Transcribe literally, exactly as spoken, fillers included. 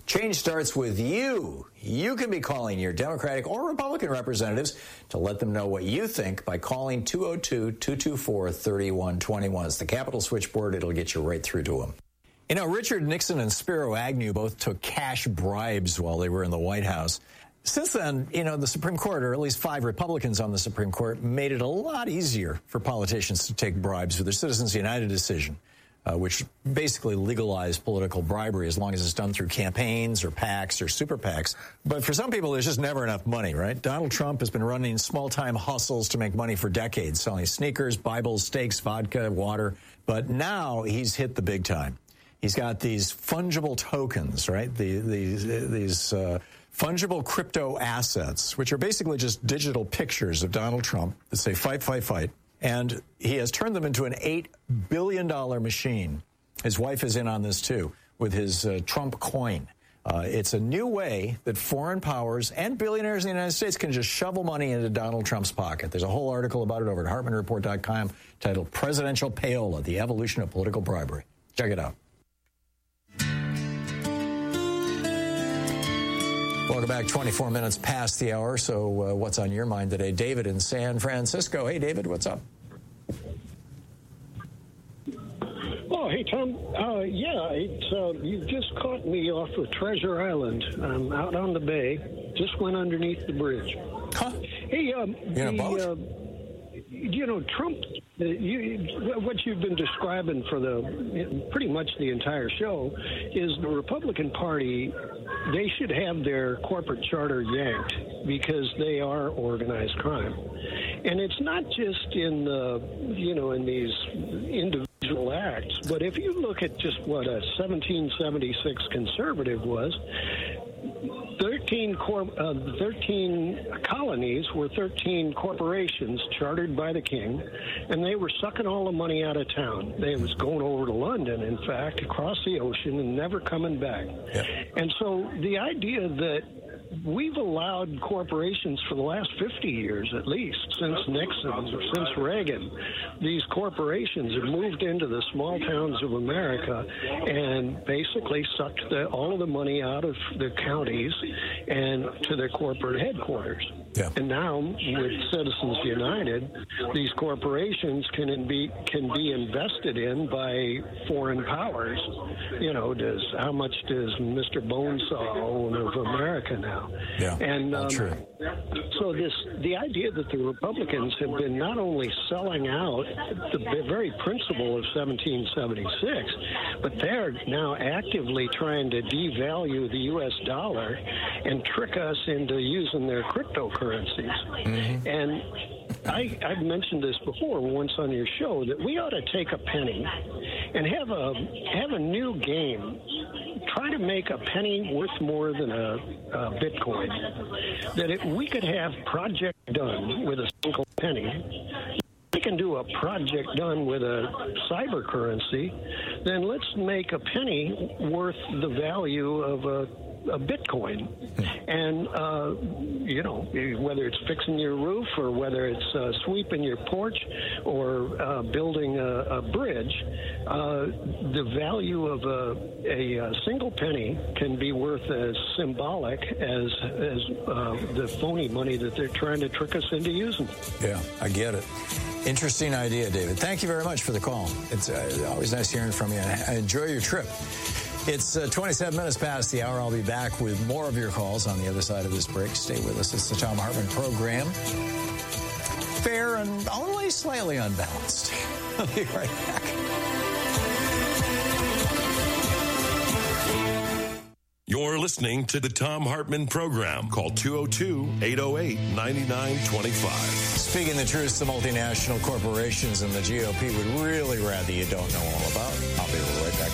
Change starts with you. You can be calling your Democratic or Republican representatives to let them know what you think by calling two oh two, two two four, three one two one. It's the Capitol switchboard. It'll get you right through to them. You know, Richard Nixon and Spiro Agnew both took cash bribes while they were in the White House. Since then, you know, the Supreme Court, or at least five Republicans on the Supreme Court, made it a lot easier for politicians to take bribes with their Citizens United decision, uh, which basically legalized political bribery as long as it's done through campaigns or PACs or super PACs. But for some people, there's just never enough money, right? Donald Trump has been running small-time hustles to make money for decades, selling sneakers, Bibles, steaks, vodka, water. But now he's hit the big time. He's got these fungible tokens, right? The, these these uh, fungible crypto assets, which are basically just digital pictures of Donald Trump that say fight, fight, fight. And he has turned them into an eight billion dollars machine. His wife is in on this, too, with his uh, Trump coin. Uh, it's a new way that foreign powers and billionaires in the United States can just shovel money into Donald Trump's pocket. There's a whole article about it over at Hartman Report dot com titled Presidential Payola, the Evolution of Political Bribery. Check it out. Welcome back. twenty-four minutes past the hour. So uh, what's on your mind today? David in San Francisco. Hey, David, what's up? Oh, hey, Tom. Uh, yeah, it's, uh, you just caught me off of Treasure Island. I'm out on the bay. Just went underneath the bridge. Huh? Hey, um, you in a boat? Uh, you know, Trump, uh, you, what you've been describing for the pretty much the entire show is the Republican Party. They should have their corporate charter yanked because they are organized crime. And it's not just in the, you know, in these individual acts, but if you look at just what a seventeen seventy-six conservative was, thirteen, cor- uh, thirteen colonies were thirteen corporations chartered by the king, and they were sucking all the money out of town. They was going over to London, in fact, across the ocean, and never coming back. Yeah. And so the idea that we've allowed corporations for the last fifty years, at least, since Nixon, since Reagan, these corporations have moved into the small towns of America and basically sucked the, all of the money out of the counties and to their corporate headquarters. Yeah. And now, with Citizens United, these corporations can be can be invested in by foreign powers. You know, does how much does Mister Bonesaw own of America now? Yeah, and um, true. So this the idea that the Republicans have been not only selling out the very principle of seventeen seventy-six, but they're now actively trying to devalue the U S dollar and trick us into using their cryptocurrencies. Mm-hmm. And I, I've mentioned this before once on your show that we ought to take a penny and have a have a new game. Try to make a penny worth more than a, a Bitcoin. That if we could have project done with a single penny, we can do a project done with a cyber currency, then let's make a penny worth the value of a a Bitcoin. And, uh, you know, whether it's fixing your roof or whether it's uh, sweeping your porch or uh, building a, a bridge, uh, the value of a, a, a single penny can be worth as symbolic as, as uh, the phony money that they're trying to trick us into using. Yeah, I get it. Interesting idea, David. Thank you very much for the call. It's uh, always nice hearing from you. I enjoy your trip. It's uh, twenty-seven minutes past the hour. I'll be back with more of your calls on the other side of this break. Stay with us. It's the Thom Hartmann Program. Fair and only slightly unbalanced. I'll be right back. You're listening to the Thom Hartmann Program. Call two oh two, eight oh eight, nine nine two five. Speaking the truth, the multinational corporations and the G O P would really rather you don't know all about. I'll be right back.